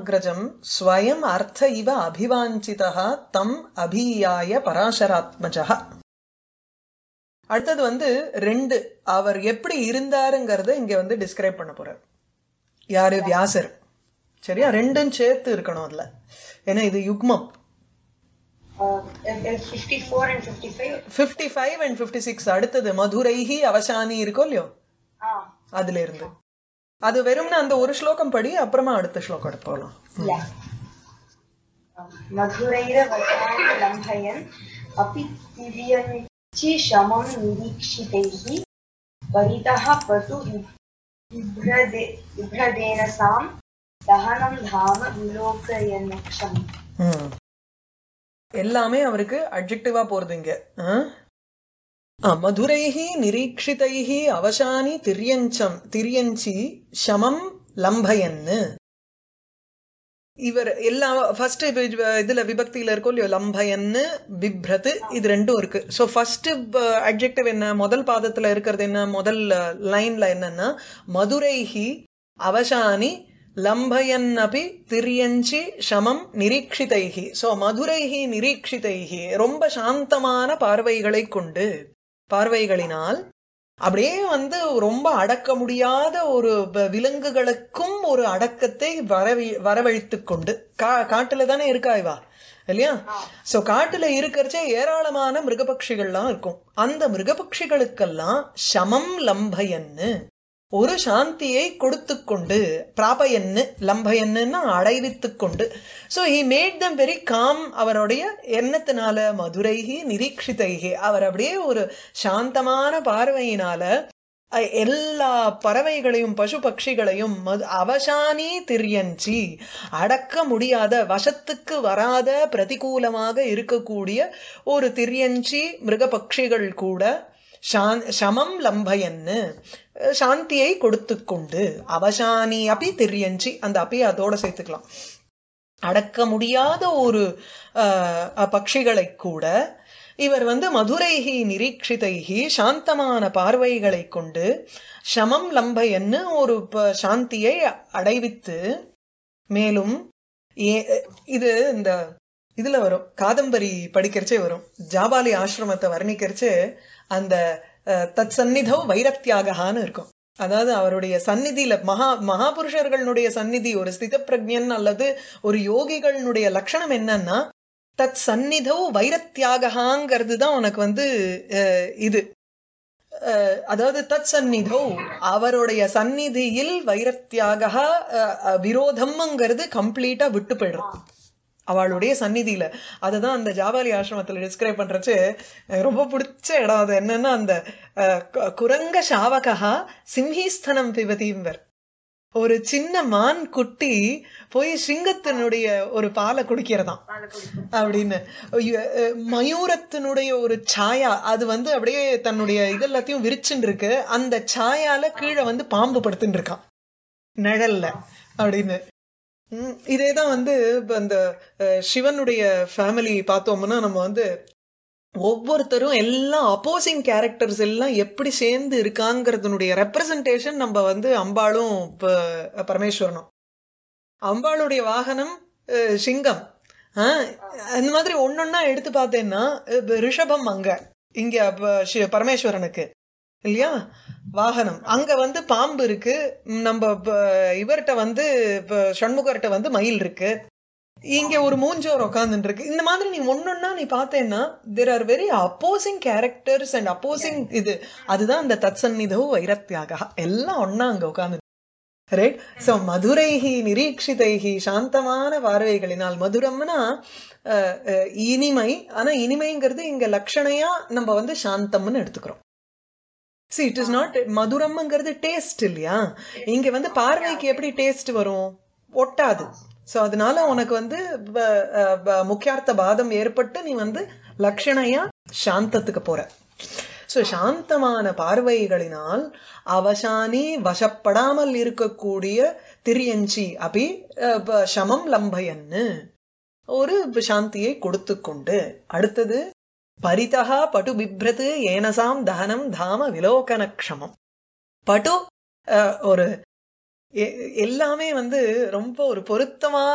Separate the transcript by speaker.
Speaker 1: அக்ரஜம் ஸ்வயம் அர்த்த இவ அபிவாஞ்சிதः தம் அபீயாய பராசராத்மஜः. அடுத்தது வந்து ரெண்டு, அவர் எப்படி இருந்தாருங்கிறத இங்க வந்து டிஸ்கிரைப் பண்ண போறார். யாரு? வியாசர். சரியா? ரெண்டும் சேர்த்து இருக்கணும் அதுல, ஏன்னா இது யுக்மம்.
Speaker 2: 54 and 55.
Speaker 1: 55 and 56 அடுத்தது மதுரைஹி அவசானி இருக்கோ இல்லையோ, அதுல இருந்து அது வெறும்னா அந்த ஒரு ஸ்லோகம் படி, அப்புறமா அடுத்த ஸ்லோகம் எடுத்து போகலாம்.
Speaker 2: மதுரைர வசானி லம்பயன் அபி திவ்யஞ்சி ஷமம் நிரீக்ஷிதைஹி பரிதஹ பது விப்ரதேனசாம் தஹனம் தாம விலோகயனக்ஷம்.
Speaker 1: எல்லாமே அவருக்கு அட்ஜெக்டிவா போறது இங்க. மதுரைஹி நிரீக்ஷிதைஹி அவசானி திரியஞ்சி ஷமம் லம்பயன்னு. இவர் எல்லா ஃபர்ஸ்ட் இதுல விபக்தியில இருக்கோ இல்லையோ, லம்பயன்னு பிப்ரத், இது ரெண்டும் இருக்கு. சோ ஃபர்ஸ்ட் அட்ஜெக்டிவ் என்ன, முதல் பாதத்துல இருக்கிறது என்ன, முதல் லைன்ல என்னன்னா மதுரைஹி அவசானி லம்பயன் அபி திரியஞ்சி ஷமம் நிரீக்ஷிதைஹி. சோ மதுரைஹி நிரீக்ஷிதைஹி, ரொம்ப சாந்தமான பார்வைகளை கொண்டு, பார்வைகளினால் அப்படியே வந்து ரொம்ப அடக்க முடியாத ஒரு விலங்குகளுக்கும் ஒரு அடக்கத்தை வரவழைத்து கொண்டு, காட்டுல தானே இருக்கா இவா இல்லையா? சோ காட்டுல இருக்கிறச்சே ஏராளமான மிருகபக்ஷிகள்லாம் இருக்கும். அந்த மிருகபக்ஷிகளுக்கெல்லாம் ஷமம் லம்பயன்னு, ஒரு சாந்தியை கொடுத்து கொண்டு, பிராபயன்னு, லம்பயன்னு அடைவித்து கொண்டு. So he made them very com. அவருடைய எண்ணத்தினால, மதுரைஹி நிரீக்ஷிதைஹி, அவர் அப்படியே ஒரு சாந்தமான பார்வையினால எல்லா பறவைகளையும் பசு பட்சிகளையும் அவசானி திரியஞ்சி, அடக்க முடியாத, வசத்துக்கு வராத, பிரதிகூலமாக இருக்கக்கூடிய ஒரு திரியஞ்சி மிருக பட்சிகள் கூட ஷமம் லம்பயன்னு, சாந்தியை கொடுத்து கொண்டு, அவசானி அபி திரியஞ்சி, அந்த அபி அதோட சேர்த்துக்கலாம், அடக்க முடியாத ஒரு பட்சிகளை கூட இவர் வந்து மதுரைஹி நிரீக்ஷிதைஹி, சாந்தமான பார்வைகளை கொண்டு, ஷமம் லம்பயன்னு ஒரு சாந்தியை அடைவித்து, மேலும் இது இந்த இதுல வரும், காதம்பரி படிக்கிறச்சே வரும், ஜாபாலி ஆசிரமத்தை வர்ணிக்கிறச்சு அந்த தத் சந்நிதோ வைரத்தியாகான்னு இருக்கும். அதாவது அவருடைய சந்நிதியில மகாபுருஷர்களுடைய சந்நிதி, ஒரு ஸ்தித பிரஜன் அல்லது ஒரு யோகிகளுடைய லட்சணம் என்னன்னா தத் சந்நிதோ வைரத்தியாகாங்கிறது தான் உனக்கு வந்து இது. அதாவது தத் சந்நிதோ, அவருடைய சந்நிதியில் வைரத்தியாக, விரோதம்ங்கிறது கம்ப்ளீட்டா விட்டு போயிடும் அவளுடைய சந்நிதியில. அதுதான் அந்த ஜாபாலி ஆசிரமத்துல டிஸ்கிரைப் பண்றச்சு ரொம்ப பிடிச்ச இடம். அது என்னன்னா, அந்த குரங்க சாவகா சிம்ஹீஸ்தனம் பிபதிம்பர், ஒரு சின்ன மான் குட்டி போய் சிங்கத்தினுடைய ஒரு பாலை குடிக்கிறதாம் அப்படின்னு. மயூரத்தினுடைய ஒரு சாயா, அது வந்து அப்படியே தன்னுடைய இதெல்லாத்தையும் விரிச்சுட்டு இருக்கு, அந்த சாயால கீழே வந்து பாம்பு படுத்துட்டு இருக்கான் நிழல்ல அப்படின்னு. இதேதான் வந்து அந்த சிவனுடைய ஃபேமிலி பார்த்தோம்னா, நம்ம வந்து ஒவ்வொருத்தரும் எல்லாம் அப்போசிங் கேரக்டர்ஸ் எல்லாம் எப்படி சேர்ந்து இருக்காங்கிறதுனுடைய ரெப்ரசன்டேஷன் நம்ம வந்து அம்பாளும் பரமேஸ்வரனும். அம்பாளுடைய வாகனம் சிங்கம், அந்த மாதிரி ஒன்னொன்னா எடுத்து பார்த்தேன்னா ரிஷபம் அங்க, இங்க பரமேஸ்வரனுக்கு இல்லையா வாகனம், அங்க வந்து பாம்பு இருக்கு, நம்ம இவர்கிட்ட வந்து சண்முகர்கிட்ட வந்து மயில் இருக்கு, இங்க ஒரு மூஞ்சோர் உட்கார்ந்துட்டு இருக்கு. இந்த மாதிரி நீ ஒன்னொன்னா நீ பார்த்தேன்னா there are very opposing characters and opposing இது. அதுதான் அந்த தத் சந்நிதோ வைரத்தியாக, எல்லாம் ஒன்னா அங்க உட்கார்ந்து. ரைட். சோ மதுரைஹி நிரீக்ஷிதைஹி, சாந்தமான பார்வைகளினால். மதுரம்னா இனிமை, ஆனா இனிமைங்கிறது இங்க லட்சணையா நம்ம வந்து சாந்தம்னு எடுத்துக்கிறோம். See, it is not மதுரம்ங்கிறது taste இல்லையா, இங்க வந்து பார்வைக்கு எப்படி டேஸ்ட் வரும், ஒட்டாது. சோ அதனால உனக்கு வந்து முக்கியார்த்த பாதம் ஏற்பட்டு நீ வந்து லட்சணையா சாந்தத்துக்கு போற. சோ சாந்தமான பார்வைகளினால் அவசானி, வசப்படாமல் இருக்கக்கூடிய திரியஞ்சி அபி ஷமம் லம்பயன்னு, ஒரு சாந்தியை கொடுத்து கொண்டு. அடுத்தது பரிதஹா பட்டு பிப்ரத் ஏனசாம் தஹனம் தாம விலோகனக்ஷமம். பட்டு ஒரு எல்லாமே வந்து ரொம்ப ஒரு பொருத்தமா